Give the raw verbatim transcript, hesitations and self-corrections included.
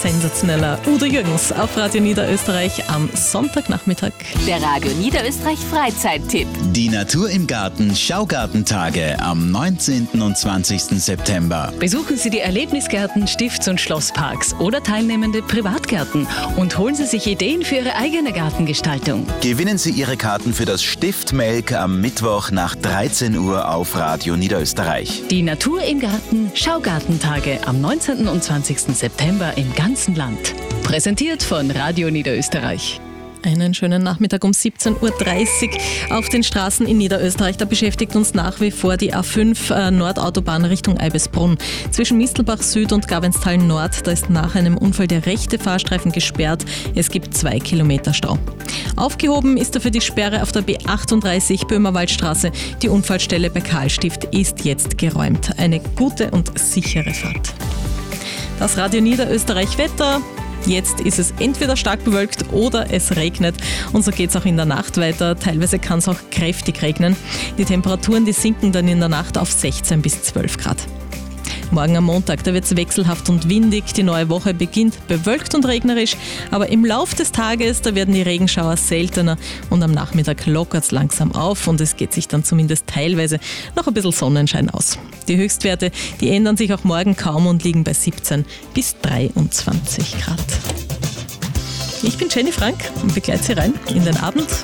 sensationeller Udo Jürgens auf Radio Niederösterreich am Sonntagnachmittag. Der Radio Niederösterreich Freizeittipp. Die Natur im Garten Schaugartentage am neunzehnten und zwanzigsten September. Besuchen Sie die Erlebnisgärten, Stifts- und Schlossparks oder teilnehmende Privatgärten und holen Sie sich Ideen für Ihre eigene Gartengestaltung. Gewinnen Sie Ihre Karten für das Stift Melk am Mittwoch nach dreizehn Uhr auf Radio Niederösterreich. Die Natur im Garten Schaugartentage am neunzehnten und zwanzigsten September im ganzen Land. Präsentiert von Radio Niederösterreich. Einen schönen Nachmittag um siebzehn Uhr dreißig auf den Straßen in Niederösterreich. Da beschäftigt uns nach wie vor die A fünf äh, Nordautobahn Richtung Eibisbrunn. Zwischen Mistelbach Süd und Gabenstal Nord, da ist nach einem Unfall der rechte Fahrstreifen gesperrt. Es gibt zwei Kilometer Stau. Aufgehoben ist dafür die Sperre auf der B achtunddreißig Böhmerwaldstraße. Die Unfallstelle bei Karlstift ist jetzt geräumt. Eine gute und sichere Fahrt. Das Radio Niederösterreich Wetter. Jetzt ist es entweder stark bewölkt oder es regnet. Und so geht es auch in der Nacht weiter. Teilweise kann es auch kräftig regnen. Die Temperaturen, die sinken dann in der Nacht auf sechzehn bis zwölf Grad. Morgen am Montag, da wird es wechselhaft und windig. Die neue Woche beginnt bewölkt und regnerisch. Aber im Lauf des Tages, da werden die Regenschauer seltener. Und am Nachmittag lockert es langsam auf. Und es geht sich dann zumindest teilweise noch ein bisschen Sonnenschein aus. Die Höchstwerte, die ändern sich auch morgen kaum und liegen bei siebzehn bis dreiundzwanzig Grad. Ich bin Jenny Frank und begleite Sie rein in den Abend